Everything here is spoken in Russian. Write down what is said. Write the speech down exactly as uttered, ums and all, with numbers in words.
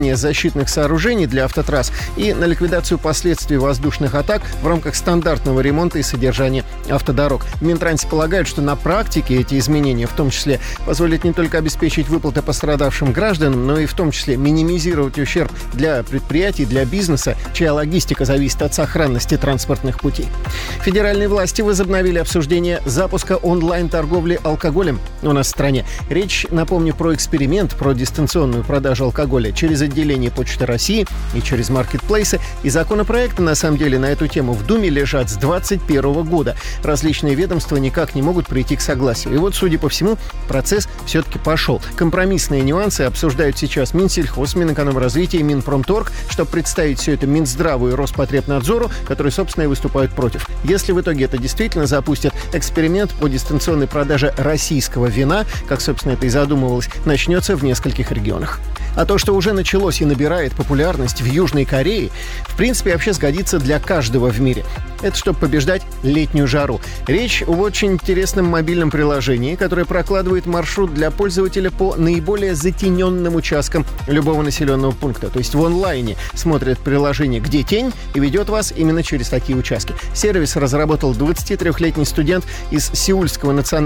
защитных сооружений для автотрасс и на ликвидацию последствий воздушных атак в рамках стандартного ремонта и содержания автодорог. В Минтрансе полагают, что на практике эти изменения в том числе позволят не только обеспечить выплаты пострадавшим гражданам, но и в том числе минимизировать ущерб для предприятий, для бизнеса, чья логистика зависит от сохранности транспортных путей. Федеральные власти возобновили обсуждение запуска онлайн-торговли алкоголем у нас в стране. Речь, напомню, про эксперимент, про дистанционную продажу алкоголя через отделение Почты России и через маркетплейсы. И законопроекты, на самом деле, на эту тему в Думе лежат с двадцать первого года. Различные ведомства никак не могут прийти к согласию. И вот, судя по всему, процесс все-таки пошел. Компромиссные нюансы обсуждают сейчас Минсельхоз, Минэкономразвитие и Минпромторг, чтобы представить все это Минздраву и Роспотребнадзору, которые, собственно, и выступают против. Если в итоге это действительно запустят, эксперимент по дистанционной продаже российского вина, как, собственно, это и задумывалось, начнется в нескольких регионах. А то, что уже началось и набирает популярность в Южной Корее, в принципе, вообще сгодится для каждого в мире. Это чтобы побеждать летнюю жару. Речь об очень интересном мобильном приложении, которое прокладывает маршрут для пользователя по наиболее затененным участкам любого населенного пункта. То есть в онлайне смотрит приложение «Где тень» и ведет вас именно через такие участки. Сервис разработал двадцатитрёхлетний студент из Сеульского национального